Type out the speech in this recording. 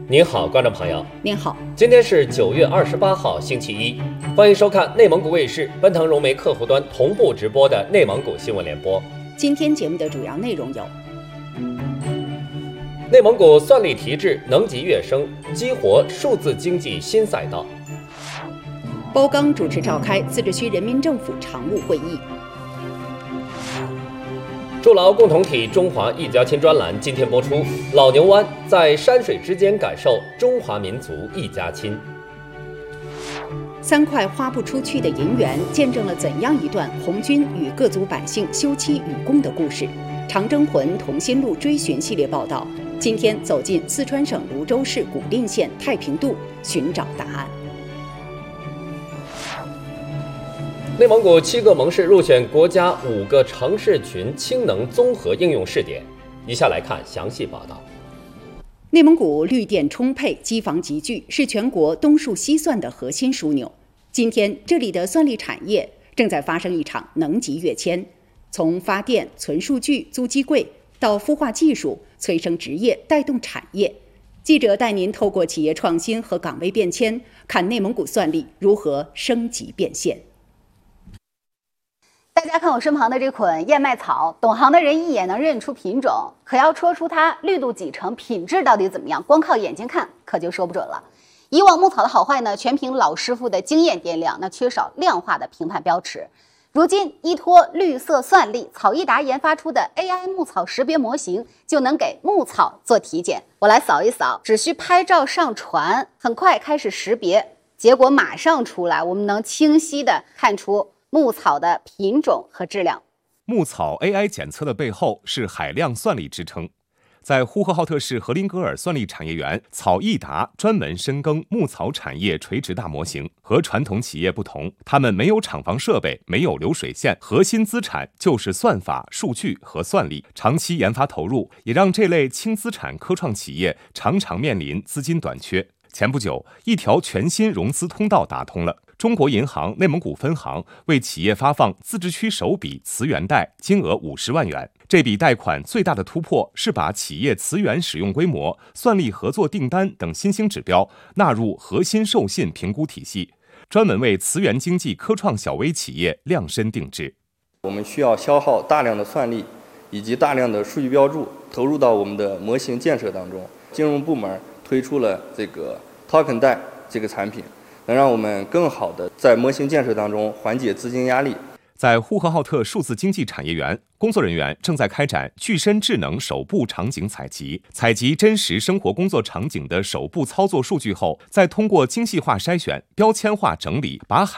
您好，观众朋友。 您好， 今天是9月28号，星期一，欢迎收看内蒙古卫视奔腾融媒客户端同步直播的内蒙古新闻联播。 今天节目的主要内容有： 内蒙古算力提质能级跃升，激活数字经济新赛道； 包钢主持召开自治区人民政府常务会议； 筑牢共同体中华一家亲专栏今天播出，老牛湾在山水之间感受中华民族一家亲。 3块花不出去的银元，见证了怎样一段红军与各族百姓休戚与共的故事。长征魂同心路追寻系列报道，今天走进四川省泸州市古蔺县太平渡，寻找答案。 内蒙古7个盟市入选国家5个城市群氢能综合应用试点。以下来看详细报道。 内蒙古绿电充沛，机房集聚，是全国东数西算的核心枢纽。今天，这里的算力产业正在发生一场能级跃迁，从发电、存数据、租机柜到孵化技术，催生职业，带动产业。记者带您透过企业创新和岗位变迁，看内蒙古算力如何升级变现。 大家看我身旁的这捆燕麦草，懂行的人一眼能认出品种，可要说出它绿度几成，品质到底怎么样，光靠眼睛看可就说不准了。以往牧草的好坏呢，全凭老师傅的经验掂量，那缺少量化的评判标尺。如今依托绿色算力，草益达研发出的 AI 牧草识别模型就能给牧草做体检。我来扫一扫，只需拍照上传，很快开始识别，结果马上出来，我们能清晰地看出牧草的品种和质量。 牧草 AI 检测的背后是海量算力支撑。在呼和浩特市和林格尔算力产业园，草益达专门深耕牧草产业垂直大模型。和传统企业不同，他们没有厂房设备，没有流水线，核心资产就是算法、数据和算力。长期研发投入，也让这类轻资产科创企业常常面临资金短缺。前不久，一条全新融资通道打通了。中国银行内蒙古分行为企业发放自治区首笔磁源贷，金额50万元。这笔贷款最大的突破是把企业磁源使用规模、算力合作订单等新兴指标纳入核心授信评估体系，专门为磁源经济科创小微企业量身定制。 我们需要消耗大量的算力以及大量的数据标注，投入到我们的模型建设当中。金融部门推出了这个 Token 贷这个产品，能让我们更好的在模型建设当中缓解资金压力。 在呼和浩特数字经济产业园，工作人员正在开展具身智能手部场景采集，采集真实生活工作场景的手部操作数据后，再通过精细化筛选、标签化整理，把